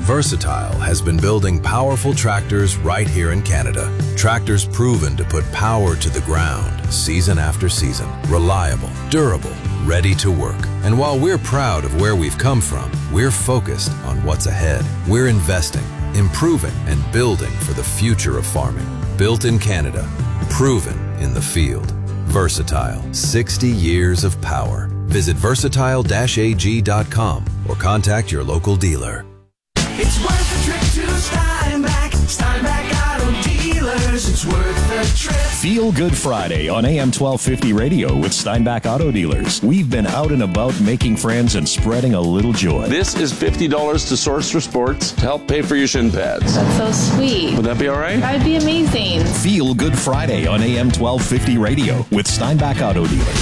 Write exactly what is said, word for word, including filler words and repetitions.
Versatile has been building powerful tractors right here in Canada. Tractors proven to put power to the ground season after season. Reliable, durable, ready to work. And while we're proud of where we've come from, we're focused on what's ahead. We're investing, improving, and building for the future of farming. Built in Canada, proven in the field. Versatile, sixty years of power. Visit versatile dash a g dot com or contact your local dealer. It's worth the trip to Steinbach, Steinbach Auto Dealers. It's worth the trip. Feel Good Friday on A M twelve fifty radio with Steinbach Auto Dealers. We've been out and about making friends and spreading a little joy. This is fifty dollars to Source for Sports to help pay for your shin pads. That's so sweet. Would that be all right? That'd be amazing. Feel Good Friday on A M twelve fifty radio with Steinbach Auto Dealers.